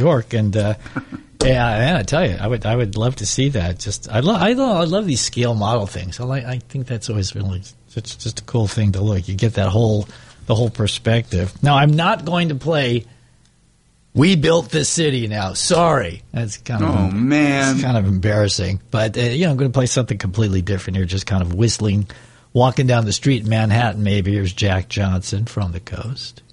York, and yeah, man, I tell you, I would love to see that. Just I love these scale model things. I think that's always really it's just a cool thing to look. You get the whole perspective. Now, I'm not going to play We Built This City now. Sorry, that's kind of it's kind of embarrassing. But I'm going to play something completely different here. Just kind of whistling, walking down the street in Manhattan. Maybe here's Jack Johnson from the Coast.